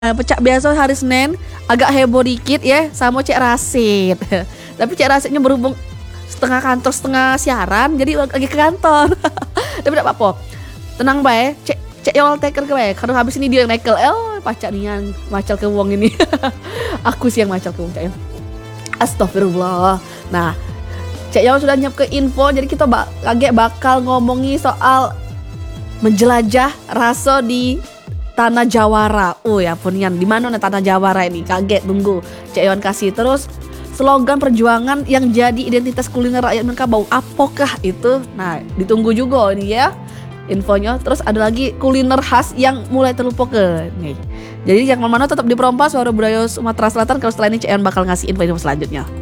Pecak biasa hari Senin agak heboh dikit ya sama Cek Rasid. Tapi Cek Rasidnya berhubung setengah kantor setengah siaran jadi lagi ke kantor. Tapi tidak apa-apa. Tenang bae, Cek Yol taker ke bae. Karena habis ini dia yang nekel. Pacak nih yang macal ke wong ini. Aku sih yang macal ke wong Cek Yol. Astagfirullah. Nah, Cek Yol sudah nyiap ke info jadi kita bakal ngomongi soal menjelajah raso di Tanah Jawara. Oh ya punian, di mana Tanah Jawara ini? Kaget, tunggu. Cek Yon kasih terus slogan perjuangan yang jadi identitas kuliner rakyat Minangkabau. Apakah itu? Nah, ditunggu juga ini ya infonya. Terus ada lagi kuliner khas yang mulai terlupakan nih. Jadi yang mana tetap di Perompas Suara Budaya Sumatera Selatan. Kalau setelah ini Cek Yon bakal ngasih info selanjutnya.